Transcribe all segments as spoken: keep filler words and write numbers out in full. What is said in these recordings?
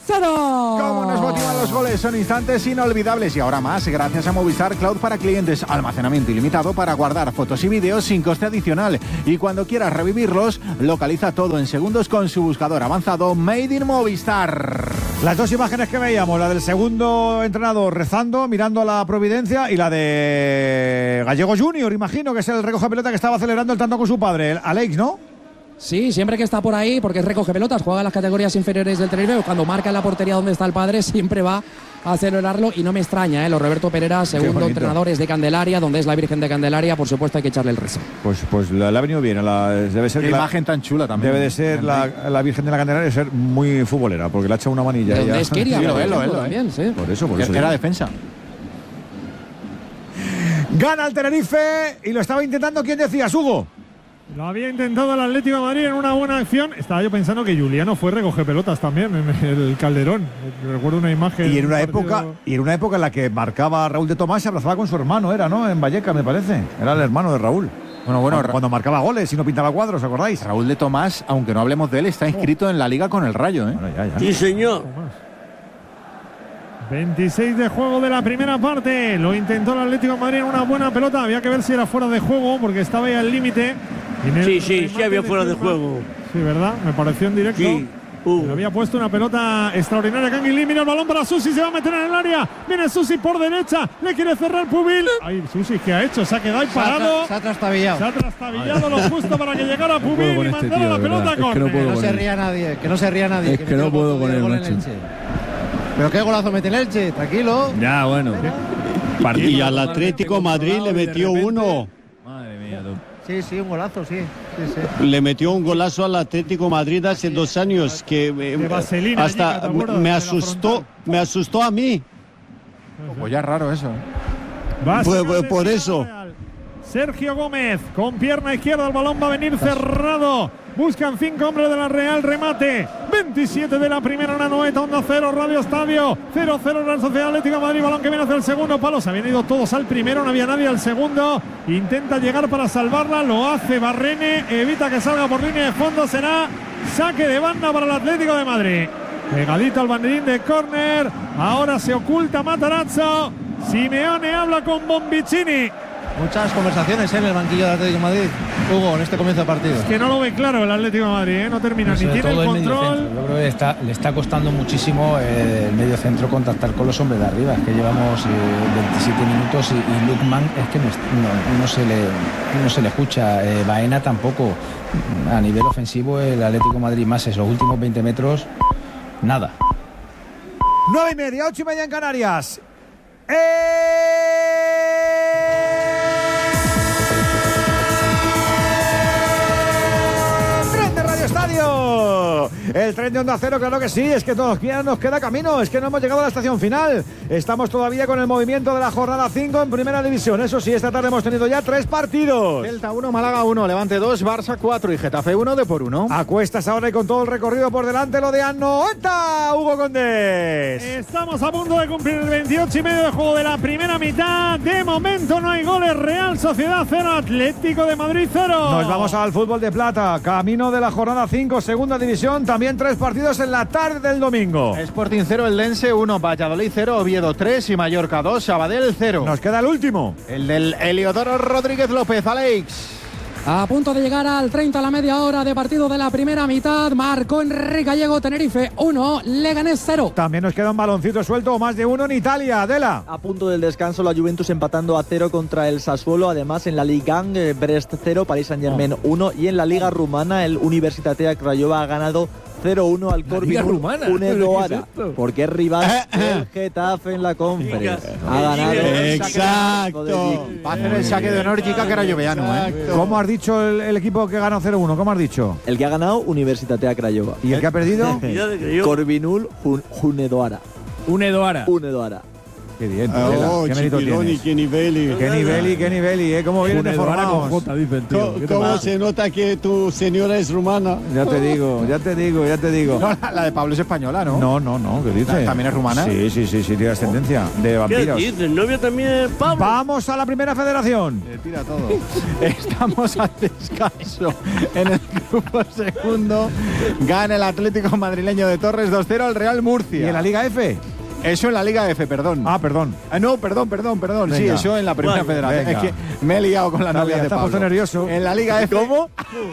cero. ¿Cómo nos motivan los goles? Son instantes inolvidables y ahora más gracias a Movistar Cloud para clientes. Almacenamiento ilimitado para guardar fotos y vídeos sin coste adicional. Y cuando quieras revivirlos, localiza todo en segundos con su buscador avanzado Made in Movistar. Las dos imágenes que veíamos, la del segundo entrenador rezando, mirando a la providencia, y la de Gallego Junior, imagino, que es el recoge pelota que estaba celebrando el tanto con su padre, el Alex, ¿no? Sí, siempre que está por ahí, porque es recoge pelotas, juega en las categorías inferiores del Tenerife, cuando marca en la portería donde está el padre, siempre va a celebrarlo y no me extraña, ¿eh? Los Roberto Pereira, segundo entrenador es de Candelaria, donde es la Virgen de Candelaria, por supuesto hay que echarle el rezo. Pues, pues le ha venido bien, la, debe ser... Qué la, imagen tan chula también. Debe de ser la, la Virgen de la Candelaria, debe ser muy futbolera, porque le ha echado una manilla. De donde es Kiria, Sí, por lo es, lo ejemplo, es, lo es. también, sí. Por eso, por Que eso. era ya. defensa. Gana el Tenerife y lo estaba intentando, ¿quién decías, Hugo? Lo había intentado el Atlético de Madrid en una buena acción. Estaba yo pensando que Juliano fue recoger pelotas también en el Calderón. Recuerdo una imagen. Y en una partido... época y en una época en la que marcaba Raúl de Tomás, se abrazaba con su hermano, era, ¿no? En Vallecas, me parece. Era el hermano de Raúl. Bueno, bueno, cuando, cuando marcaba goles y no pintaba cuadros, ¿os acordáis? Raúl de Tomás, aunque no hablemos de él, está inscrito en la Liga con el Rayo, ¿eh? Bueno, ya, ya. Sí, señor. veintiséis de juego de la primera parte. Lo intentó el Atlético de Madrid en una buena pelota. Había que ver si era fuera de juego porque estaba ahí al límite. Sí, sí, sí había fuera de juego. Sí, ¿verdad? Me pareció en directo. Sí. Uh. Le había puesto una pelota extraordinaria. Kangin Lee, mira el balón para Susi, se va a meter en el área. Viene Susi por derecha, le quiere cerrar Pubil. Ay, Susi, ¿qué ha hecho? Se ha quedado ahí parado. Se ha trastabillado. Se ha trastabillado lo justo para que llegara Pubil con y este mandara tío, la de pelota verdad. con. Es que no puedo Que no con se él. ría nadie, que no se ría nadie. Es que que no metió puedo el con él, gol en macho. Elche. Pero qué golazo mete el Elche, tranquilo. Ya, bueno. Y al Atlético Madrid le metió uno. Madre mía, tú. Sí, sí, un golazo, sí. sí, sí. Le metió un golazo al Atlético Madrid hace dos años que eh, De vaselina, hasta allí, ¿te acuerdas? me De la asustó, frontal. me asustó a mí. Pues ya es raro eso, ¿eh? Va a Pues- sacar pues de por Villarreal. eso. Sergio Gómez con pierna izquierda, el balón va a venir cerrado. Buscan cinco hombres de la Real, remate. veintisiete de la primera, una noeta, onda cero, Radio Estadio. cero cero Real Sociedad Atlética de Madrid, balón que viene hacia el segundo palo. Se habían ido todos al primero, no había nadie al segundo. Intenta llegar para salvarla, lo hace Barrene, evita que salga por línea de fondo. Será saque de banda para el Atlético de Madrid. Pegadito al banderín de córner. Ahora se oculta Matarazzo. Simeone habla con Bombicini. Muchas conversaciones ¿eh? en el banquillo del Atlético de Madrid, Hugo, en este comienzo de partido. Que no lo ve claro el Atlético de Madrid, ¿eh? No termina, ni Sobre tiene el todo control. mediocentro. Yo creo que está, le está costando muchísimo eh, el medio centro contactar con los hombres de arriba. Es que llevamos eh, veintisiete minutos y, y Lukman es que no, no, no, se, le, no se le escucha. Eh, Baena tampoco. A nivel ofensivo, el Atlético de Madrid más esos últimos veinte metros, nada. Nueve y media, ocho y media en Canarias. ¡Eh! ¡Tren de Radio Estadio! El tren de Onda Cero, claro que sí, es que todavía nos queda camino, es que no hemos llegado a la estación final. Estamos todavía con el movimiento de la jornada cinco en Primera División. Eso sí, esta tarde hemos tenido ya tres partidos. Celta uno, Málaga uno, Levante dos, Barça cuatro y Getafe uno, de por uno. A cuestas ahora y con todo el recorrido por delante, lo de Anoeta, Hugo Condés. Estamos a punto de cumplir el veintiocho y medio de juego de la primera mitad. De momento no hay goles. Real Sociedad cero, Atlético de Madrid cero. Nos vamos al fútbol de plata, camino de la jornada cinco, Segunda División, también tres partidos en la tarde del domingo. Sporting cero, Eldense uno, Valladolid cero, Oviedo tres y Mallorca dos, Sabadell cero. Nos queda el último. El del Heliodoro Rodríguez López, Alex. A punto de llegar al treinta a la media hora de partido de la primera mitad, marcó Enrique Gallego, Tenerife uno, Leganés cero. También nos queda un baloncito suelto, más de uno en Italia, Adela. A punto del descanso, la Juventus empatando a cero contra el Sassuolo. Además, en la Liga eh, Brest cero, Paris Saint-Germain uno. Y en la Liga Rumana, el Universitatea Craiova ha ganado cero uno al Corvinul Hunedoara, porque es rival del Getafe en la Conference. Ha ganado. Exacto. Va a hacer el saque de honor Gica Craiovano, ¿eh? ¿Cómo has dicho el, el equipo que ganó cero uno? ¿Cómo has dicho? El que ha ganado, Universitatea Craiova. ¿Y el que ha perdido? Corvinul Hunedoara. Hunedoara. Hunedoara. Qué bien, Ah, Tudela, oh, qué mérito Chipironi, tienes. qué nivel. Qué nivel, qué nivel, ¿eh? Cómo vienen de formados. J, dice el tío. ¿Cómo, ¿Qué te cómo pasa? se nota que tu señora es rumana? Ya te digo, ya te digo, ya te digo. No, la, la de Pablo es española, ¿no? No, no, no, ¿qué dices? ¿También es rumana? Sí, sí, sí, sí, tiene ascendencia de ¿Qué vampiros. dices? ¿El novio también es Pablo? Vamos a la primera federación. Le tira todo. Estamos al descanso en el grupo segundo. Gana el Atlético madrileño de Torres dos cero al Real Murcia. ¿Y en la Liga F? Eso en la Liga F, perdón. Ah, perdón. Ah, no, perdón, perdón, perdón. Sí, Venga. eso en la primera Bueno, federación. venga. Es que me he liado con la Dale, novia de está Pablo. puesto nervioso. En la Liga F. ¿Cómo?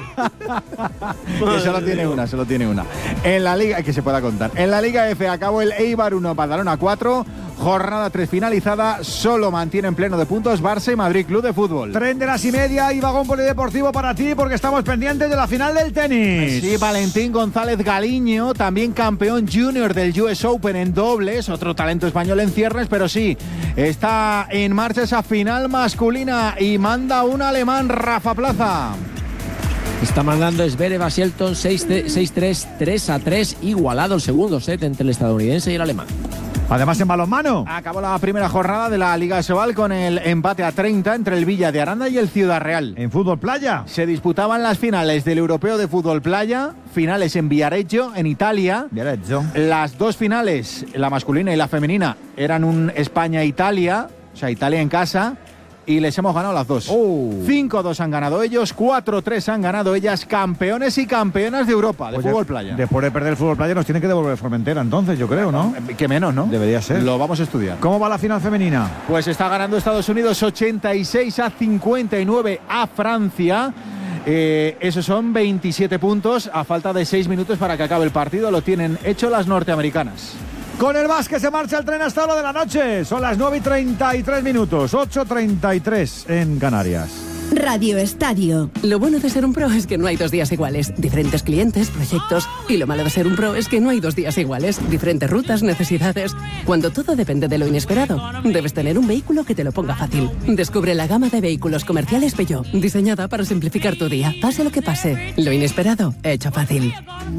Que solo tiene una, solo tiene una. En la Liga, que se pueda contar. En la Liga F acabó el Eibar uno, Badalona cuatro. Jornada tres finalizada. Solo mantienen pleno de puntos Barça y Madrid Club de Fútbol. Tren de las y media y vagón polideportivo para ti porque estamos pendientes de la final del tenis. Sí, Valentín González Galiño, también campeón junior del U S Open en dobles, otro talento español en cierres, pero sí, está en marcha esa final masculina y manda un alemán, Rafa Plaza. Está mandando Zverev a Shelton seis tres, tres a tres, igualado el segundo set entre el estadounidense y el alemán. Además en balonmano. Acabó la primera jornada de la Liga Sobal con el empate a treinta entre el Villa de Aranda y el Ciudad Real. En fútbol playa. Se disputaban las finales del Europeo de Fútbol Playa, finales en Viareggio, en Italia. Viareggio. Las dos finales, la masculina y la femenina, eran un España-Italia, o sea, Italia en casa. Y les hemos ganado las dos. Oh. cinco dos han ganado ellos, cuatro tres han ganado ellas, campeones y campeonas de Europa, de Oye, fútbol playa. Después de perder el fútbol playa nos tienen que devolver Formentera entonces, yo creo, ¿no? Que menos, ¿no? Debería ser. Lo vamos a estudiar. ¿Cómo va la final femenina? Pues está ganando Estados Unidos ochenta y seis a cincuenta y nueve a Francia. Eh, esos son veintisiete puntos a falta de seis minutos para que acabe el partido. Lo tienen hecho las norteamericanas. Con el básquet se marcha el tren hasta la hora de la noche. Son las nueve y treinta y tres minutos, ocho treinta y tres en Canarias. Radio Estadio. Lo bueno de ser un pro es que no hay dos días iguales. Diferentes clientes, proyectos. Y lo malo de ser un pro es que no hay dos días iguales. Diferentes rutas, necesidades. Cuando todo depende de lo inesperado, debes tener un vehículo que te lo ponga fácil. Descubre la gama de vehículos comerciales Peugeot, diseñada para simplificar tu día. Pase lo que pase. Lo inesperado, hecho fácil.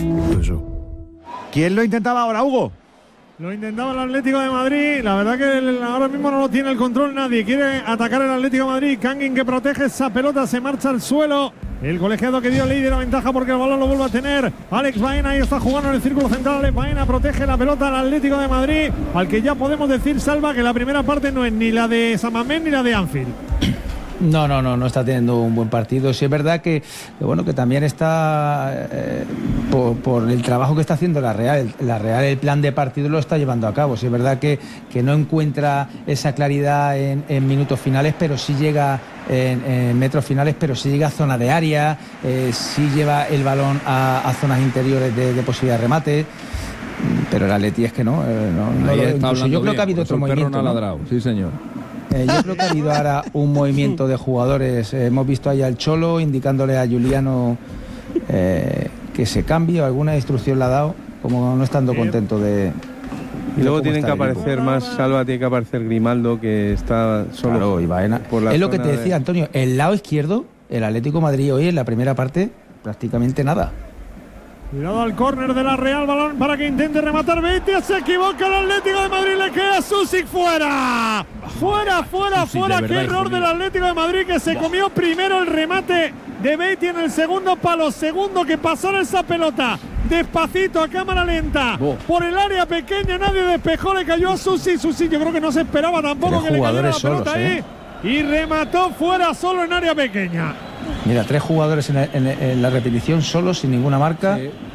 ¿Quién lo intentaba ahora, Hugo? Lo intentaba el Atlético de Madrid. La verdad que el, ahora mismo no lo tiene el control nadie. Quiere atacar el Atlético de Madrid. Kangin que protege esa pelota. Se marcha al suelo. El colegiado que dio ley de la ventaja porque el balón lo vuelve a tener. Alex Baena ahí está jugando en el círculo central. Alex Baena protege la pelota al Atlético de Madrid. Al que ya podemos decir, Salva, que la primera parte no es ni la de San Mamés ni la de Anfield. No, no, no, no está teniendo un buen partido. Sí es verdad que, que bueno, que también está eh, por, por el trabajo que está haciendo la Real. La Real, el plan de partido lo está llevando a cabo. Sí es verdad que, que no encuentra esa claridad en, en minutos finales, pero sí llega en, en metros finales, pero sí llega a zona de área, eh, sí lleva el balón a, a zonas interiores de, de posibilidad de remate. Pero el Atleti es que no. Eh, no, no Ahí lo- está incluso hablando yo creo bien, que ha habido por otro eso el perro movimiento. no ha ¿no? ladrado, sí señor. Eh, yo creo que ha habido ahora un movimiento de jugadores. Eh, hemos visto ahí al Cholo indicándole a Juliano eh, que se cambie, o alguna instrucción le ha dado, como no estando contento de. Y luego cómo tienen está que el equipo. aparecer más, Salva, tiene que aparecer Grimaldo, que está solo Claro, y Baena. por la Es lo que zona te decía, de- Antonio. El lado izquierdo, el Atlético de Madrid hoy en la primera parte, prácticamente nada. Cuidado al córner de la Real, balón para que intente rematar Betis, se equivoca el Atlético de Madrid, le queda Susic fuera. Fuera, fuera, Susic, fuera, de qué verdad, error hijo del mío. Atlético de Madrid que se comió primero el remate de Betis en el segundo palo, segundo que pasara esa pelota despacito a cámara lenta por el área pequeña, nadie despejó, le cayó a Susic, Susic yo creo que no se esperaba tampoco Tres que le cayera la jugadores pelota solos, ahí ¿eh? y remató fuera solo en área pequeña. Mira, tres jugadores en, en- en la repetición, solos, sin ninguna marca.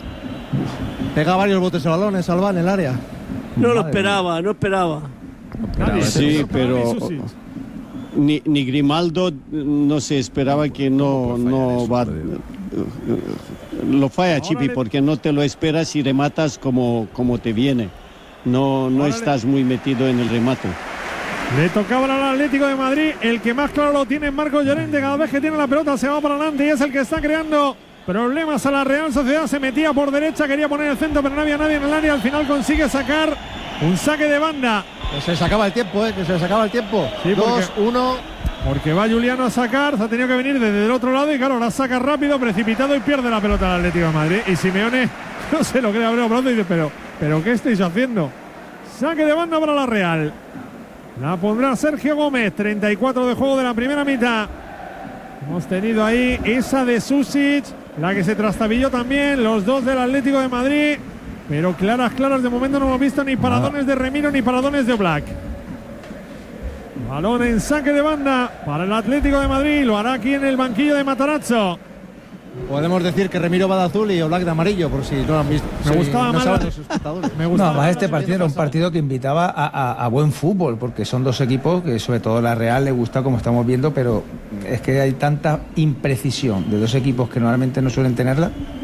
Pega varios botes de balones, Alba, en el área. No lo Madre esperaba, no esperaba. Sí, pero ni, ni Grimaldo no se esperaba que no, no va. Lo falla, Chipi, porque no te lo esperas y rematas como, como te viene. No, no estás muy metido en el remate. Le tocaba al Atlético de Madrid, el que más claro lo tiene es Marcos Llorente, cada vez que tiene la pelota se va para adelante y es el que está creando problemas a la Real Sociedad, se metía por derecha, quería poner el centro pero no había nadie en el área, al final consigue sacar un saque de banda. Que se sacaba el tiempo, ¿eh? Que se sacaba el tiempo. Sí, porque- Dos, uno. Porque va Juliano a sacar, se ha tenido que venir desde el otro lado y claro, la saca rápido, precipitado y pierde la pelota al Atlético de Madrid. Y Simeone, no se lo cree, abrió brazo y dice, pero, pero ¿qué estáis haciendo? Saque de banda para la Real. La pondrá Sergio Gómez. treinta y cuatro de juego de la primera mitad. Hemos tenido ahí esa de Susic, la que se trastabilló también, los dos del Atlético de Madrid. Pero claras, claras, de momento no hemos visto ni paradones de Remiro ni paradones de Oblak. Balón en saque de banda para el Atlético de Madrid. Lo hará aquí en el banquillo de Matarazzo. Podemos decir que Remiro va de azul y Oblak de amarillo, por si no lo han visto. Me si gustaba no más saben la- los espectadores. Me No, gustaba además más este la partido era un partido que invitaba a, a- a buen fútbol, porque son dos equipos que sobre todo la Real le gusta como estamos viendo, pero es que hay tanta imprecisión de dos equipos que normalmente no suelen tenerla.